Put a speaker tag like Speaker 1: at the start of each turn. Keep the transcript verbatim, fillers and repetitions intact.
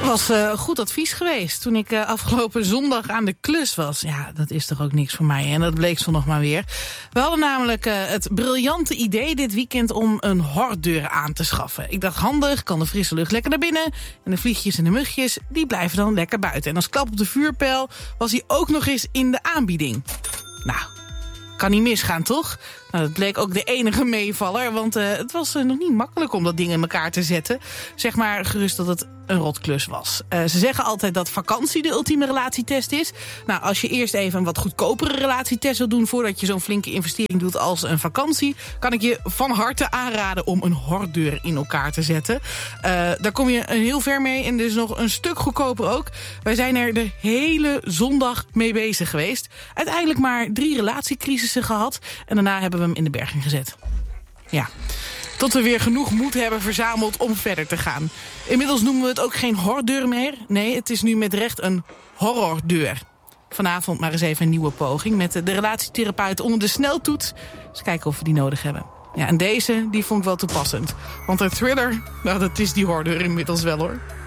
Speaker 1: was uh, goed advies geweest toen ik uh, afgelopen zondag aan de klus was. Ja, dat is toch ook niks voor mij, en dat bleek zondag maar weer. We hadden namelijk uh, het briljante idee dit weekend om een hordeur aan te schaffen. Ik dacht, handig, kan de frisse lucht lekker naar binnen, en de vliegjes en de mugjes, die blijven dan lekker buiten. En als klap op de vuurpijl was hij ook nog eens in de aanbieding. Nou, kan niet misgaan, toch? Nou, dat bleek ook de enige meevaller, want uh, het was uh, nog niet makkelijk om dat ding in elkaar te zetten. Zeg maar gerust dat het een rotklus was. Uh, ze zeggen altijd dat vakantie de ultieme relatietest is. Nou, als je eerst even een wat goedkopere relatietest wil doen voordat je zo'n flinke investering doet als een vakantie, kan ik je van harte aanraden om een hordeur in elkaar te zetten. Uh, daar kom je heel ver mee en dus nog een stuk goedkoper ook. Wij zijn er de hele zondag mee bezig geweest. Uiteindelijk maar drie relatiecrisissen gehad en daarna hebben we hem in de berging gezet. Ja, tot we weer genoeg moed hebben verzameld om verder te gaan. Inmiddels noemen we het ook geen hordeur meer. Nee, het is nu met recht een horrordeur. Vanavond maar eens even een nieuwe poging met de relatietherapeut onder de sneltoets. Eens kijken of we die nodig hebben. Ja, en deze, die vond ik wel toepassend. Want een thriller, nou, dat is die hordeur inmiddels wel, hoor.